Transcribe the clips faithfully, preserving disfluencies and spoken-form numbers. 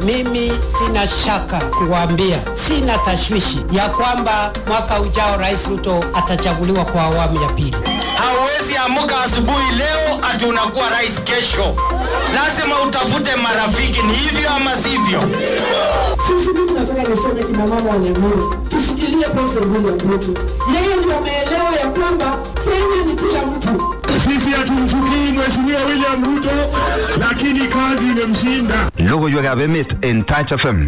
Mimi sina shaka kuwaambia, sina tashwishi ya kwamba mwaka ujao Rais Ruto atachaguliwa kwa awamu ya pili. Hauwezi amuka asubuhi leo ati unakuwa rais kesho. Lazima utafute marafiki, ni hivyo ama sivyo? Sisi tunataka niseme kina mama wa Nyamuru, tusikilie President William Ruto. Yeye ndio ameelewa ya kwamba Kenya ni kila mtu. Sisi hatumchukii Mheshimiwa William Ruto, lakini kazi imemshinda. Logoiwek ab emet en Touch F M.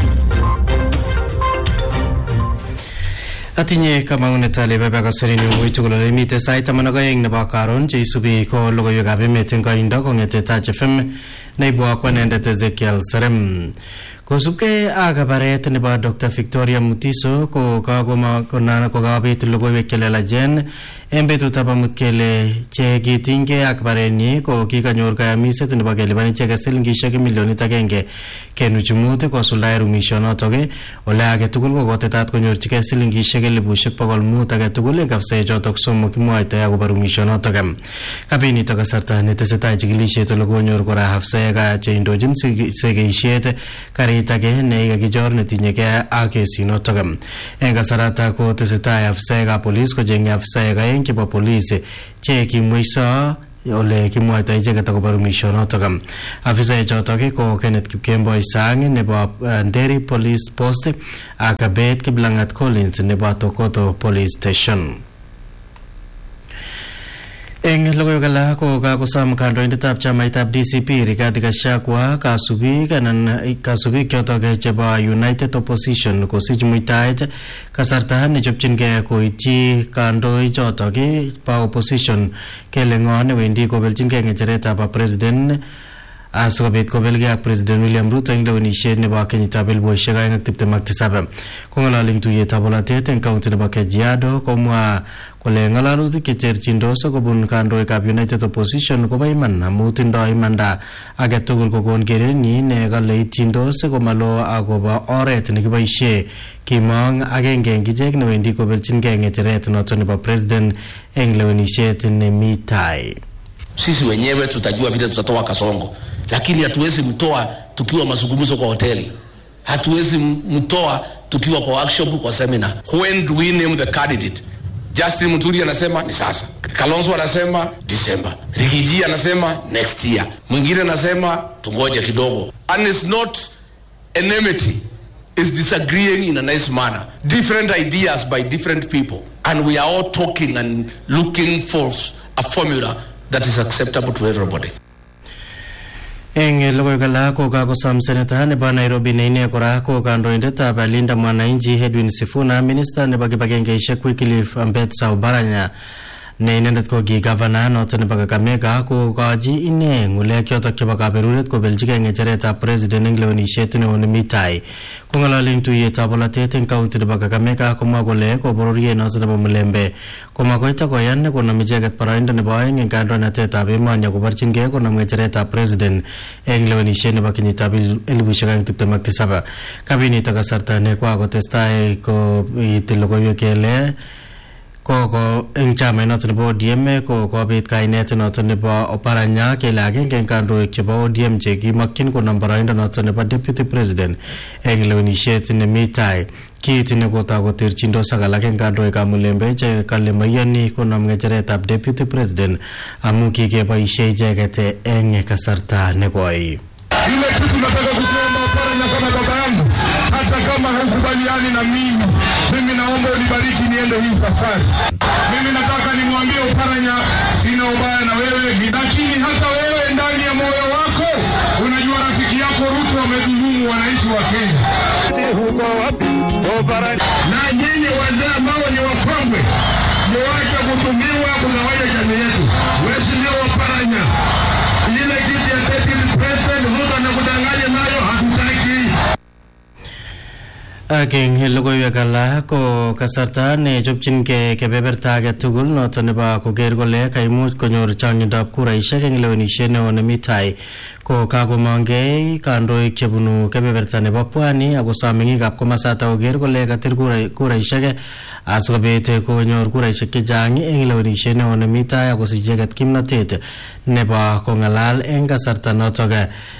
Atinye kamangunet ale bebe kasarini uitugul mite sait amanagoyeng nebo karon che isubi ko logoiwek ab emet en koindo kongete Touch F M neibwa kwanendet Ezekiel Serem. Kosubke ak baret nebo Doctor Victoria Mutiso ko kagoma konana ko gabit logoiwek kelelajen en betutab amut kele che kitinge ak barenyi ko kikanyor kayamiset nebo kelipani icheket silingishek milionit agenge kenuch mut kosuldae rumishonotok ole age tugul ko kotetat konyorchigei silingishek elibushek bokol mut age tugul eng kapsaechotok somok kimwaite akobo rumishonotok. Kabinitok kasarta netesetai chikilishet ole konyor kora hafsaek che indochin sekeishet karit age nekakijor netinyegei ak kesinotok. Eng kasarata ko tesetai hafsaekab polis kocheng'e hafsaek aeng chebo polisi che kimweiso ole kimwaita icheket akobo rumishonotok. Afisaechotok ko Kenneth Kipkemboi Sang nebo Nderi Police Post ak Beth Kiplangat Collins nebo Tokoto Police Station. Eng logoiwek alak ko kakosom kandoindetab chamaitab D C P Rigathi Gachagua kasubik anan kasubik chotok chebo United Opposition kosich muitaet kasarta nechopchingei koityi kandoik chotok bo opposition kele ng'o newendi kobelchingei ng'echeretab president asikobit kobelgei ak President William Ruto eng lewenishet nebo kenyitab elibushek aeng ak tiptem ak tisab. Kong'ololi eng tuiyetab bolotet eng kaunti nebo Kajiado komwa kole ng'alalutik cheterchindos kobun kandoikab United Opposition kobo iman amu tindoi imanda age tugul kokon kerenyi ne kale ityindos komalo akobo oret nekiboisie kimong agenge eng ichek newendi kobelchingei ng'echeret noto nebo president eng lewenishet nemi tai. Sisi wenyewe tutajua vile tutatoa Kasongo, lakini hatuwezi mtoa tukiwa mazungumzo kwa hoteli, hatuwezi mtoa tukiwa kwa workshop, kwa seminar. When do we name the candidate? Justin Muturi anasema ni sasa, Kalonzo anasema December, Rigiji anasema next year, mwingine anasema tungoje kidogo. And it's not enmity, it's disagreeing in a nice manner, different ideas by different people, and we are all talking and looking for a formula that is acceptable to everybody. Eng logoiwek alak ko kakosom seneta nebo Nairobi neine kora ko kandoindetab Linda Mwananchi Edwin Sifuna, minister nebo kibagengeishek Wycliffe Ambetsa Oparanya ne inendet ko ki governor noto nebo Kakamega ko kaji ine ng'ulek chotok chebo kaberuret kobelchigei ng'echeretab president eng lewenishet neo nemi tai. Kong'ololi eng tuiyetab bolotet eng kaunti nebo Kakamega komwa kole ko bororiet noto nebo Mulembe komakoita koyan konam icheket boroindo nebo aeng eng kandoinatetab emoni akoborchingei konam ng'echeretab president eng lewenishet nebo kenyitab elibushek aeng tiptem ak tisab. Kabinitok kasarta ne kwakotestai ko iti logoiwek kele koko eng chama noto nebo O D M ko kobit kainet noto nebo Oparanya kele agenge eng kandoik chebo O D M che kimakyin konam boroindo noto nebo deputy president eng lewenishet nemi tai. Kiit nekotako terchindos ak alak eng kandoikab Mulembe che kale maiyoni konam ng'echeretab deputy president amu kikeboisie icheket eng kasarta nekoi. Ile kitu nataka kusema Oparanya kama baba yangu, hata kama haukubaliani na mimi, mimi naomba unibariki niende hii safari. Mimi nataka nimwambie Oparanya sina ubaya na wewe, lakini hata wewe ndani ya moyo wako unajua rafiki yako Ruto amedhulumu wananchi wa Kenya. Na nyinyi wazee ambao ni wakongwe, mwache kutumiwa kunawanya jamii yetu. Wewe ndio Oparanya. Ile kitu ya deputy president Ruto anakudanganya nayo hatutaki. Ageng logoiwek alak ko kasarta ne chopchingei kebeberta age tugul noto nebo koker kole kaimuch konyor chang'indab kuraishek eng lewenishet neo nemi tai ko kakomongei kandoik chebunu kebeberta nebo Pwani akosom meng'ikab komasata koker kole katir kuraishek asikobit konyor kuraishek chechang eng lewenishet neo nemi tai akosich icheket kimnatet nebo kong'alal eng kasarta notok.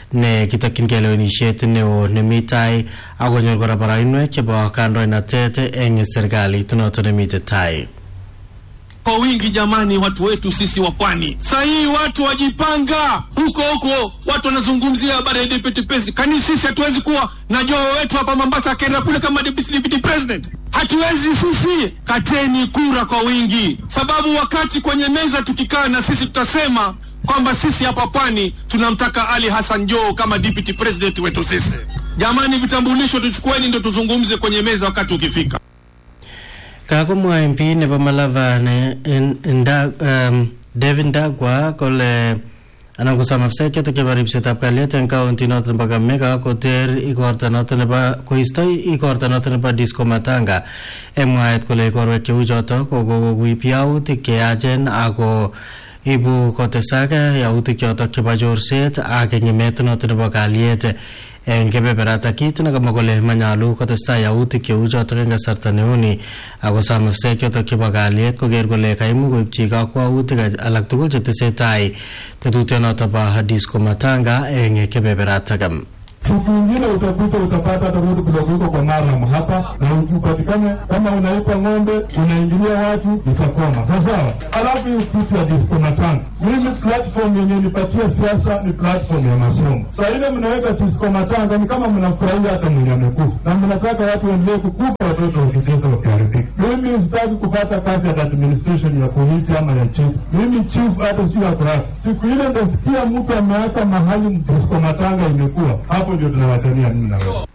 ne kitokyin kelewenishet neo nemitai akonyor kora barainwek chebo kandoinatet eng serikalit noto nemite tai. Kwa wingi jamani, watu wetu sisi wa pwani. Sasa hii watu wajipanga huko huko, watu wanazungumzia habari ya deputy president. Kani sisi hatuwezi kuwa na Joho wetu hapa Mombasa akaenda kule kama deputy president? Hatuwezi sisi. Kateni kura kwa wingi, sababu wakati kwenye meza tukikaa na sisi tutasema kwamba sisi hapa pwani tunamtaka Ali Hassan Joho kama deputy president wetu sisi. Jamani, vitambulisho tuchukueni ndio tuzungumze kwenye meza wakati ukifika. Kakumwa M P nebo Malava ne nda um, David Ndagwa kole anan kusama afisa choto ke baribsetab kalyet en county noton nebo Kakamega koter igorta noton nebo koistoi igorta noton nebo Disco Matanga emwaet kole igorwek cheu choto kokokuib yautik cheyachen ako ibu kotesak yautik choto chebo chorset ak ngemet noton nebo kalyet en kebeberata kit nekamwa kole manyalu kotestai yautik cheu chotok eng kasarta neuni ako samafse chotok chebo kalyet koker kole kaimuch koibchi kakwautik alak tugul chetesetai tetutionoto bo Disco Matanga eng kebeberata kam. Siku ingine utakuta utapata hata mtu kutoka kwa mara hapa na ukipatikana kama unaipa ng'ombe unaingilia watu itakoma. Sasa alafu kitu ya Disco Matanga. Mimi platform yenye nipatia siasa ni platform ya masomo. Sasa ile mnaweka Disco Matanga ni kama mnafurahia hata mwenye amekufa. Na mnataka watu waendelee kukupa watoto wakicheza wakiharibika. Mimi sitaki kupata kazi ya administration ya polisi ama ya chief. Mimi chief hata sio kwa. Siku ile ndasikia mtu ameaka mahali Disco Matanga imekuwa. Hapo ndio tunawatania mimi na wewe.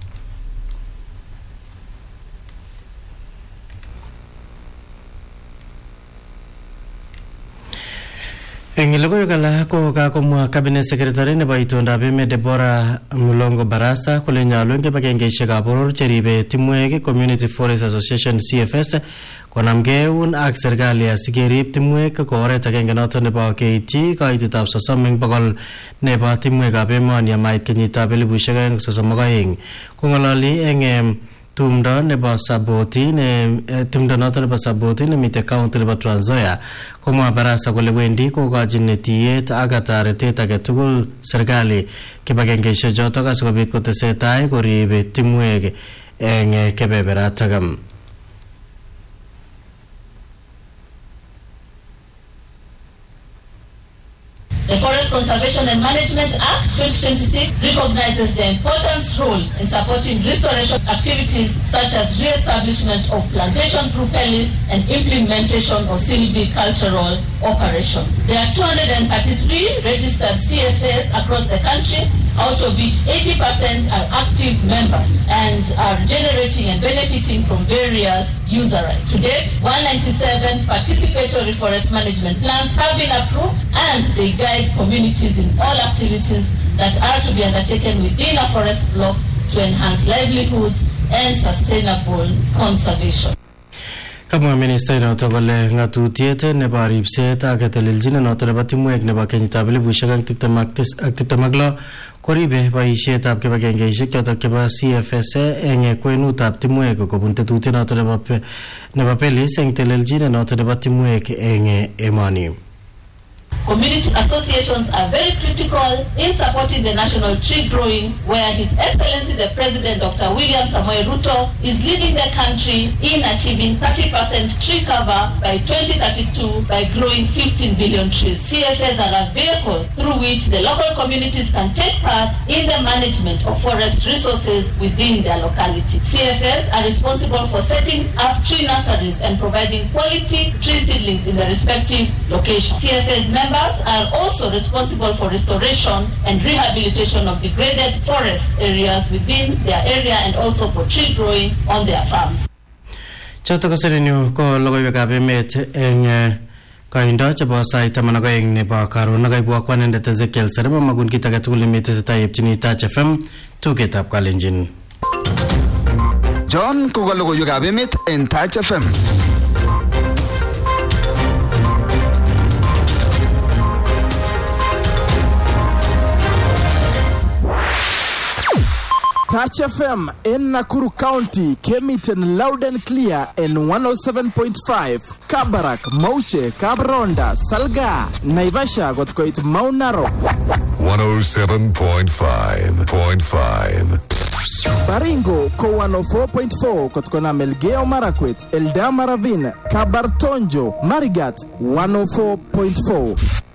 Eng logoiwek alak ko kakomwa cabinet secretary nebo itondab emet Deborah Mulongo Barasa kole nyolu eng kibagengeisiekab boror cheribe timwek Community Forest Association C F S konamgei eun ak serikali asikerib timwek ko oret agenge noto nebo keityi kaitetab sosom eng bogol nebo timwekab emoni amait kenyitab elibushek aeng sosom ak aeng. Kong'ololi eng tumdo nebo Saboti ne tumdo noto nebo Saboti nemite county nebo Trans Nzoia komwa Barasa kole wendi kokochin netiyet ak taretet age tugul serikali kibagengeisiek chotok asikobit kotesetai koribe timwek eng kebeberata. The Forest Conservation and Management Act twenty twenty-six recognizes the important role in supporting restoration activities such as re-establishment of plantation propellees and implementation of silvicultural operations. There are two hundred thirty-three registered C F S across the country, out of which eighty percent are active members and are generating and benefiting from various user rights. To date, one hundred ninety-seven participatory forest management plans have been approved and they guide communities in all activities that are to be undertaken within a forest block to enhance livelihoods and sustainable conservation. Kamwa minister noto kole ngatutiet nebo ripset ak teleljinet noto nebo timwek nebo kenyitab elibushek ak tiptem ak lo koribe boisietab kibagengeisiek chotok chebo C F S eng kwenutab timwek kobun tetutiet noto nebo nebo pelis eng teleljinet noto nebo timwek eng emoni. Community associations are very critical in supporting the national tree growing, where His Excellency the President Doctor William Samoei Ruto is leading the country in achieving thirty percent tree cover by twenty thirty-two by growing fifteen billion trees. C F S are a vehicle through which the local communities can take part in the management of forest resources within their locality. C F S are responsible for setting up tree nurseries and providing quality tree seedlings in the respective locations. C F S members are also responsible for restoration and rehabilitation of degraded forest areas within their area and also for tree growing on their farms. Choto koserenyu ko logoiwekab emet eng kaindo chebo sait taman ak aeng nebo karon nakaibwa kwanendet Ezekiel Sereba magun kit age tugul nemitestai epchini Touch F M tugetab Kalenjin. John ko logoiwekab emet en Touch F M. Touch F M in Nakuru County came it in loud and clear in one oh seven point five. Kabarak, Mauche, Kabronda, Salga, Naivasha got quite Mount Narok. one oh seven point five point five. Baringo ko one oh four point four kutokana Melgeo Marakwet, Eldama Ravine, Kabartonjo, Marigat one oh four point four.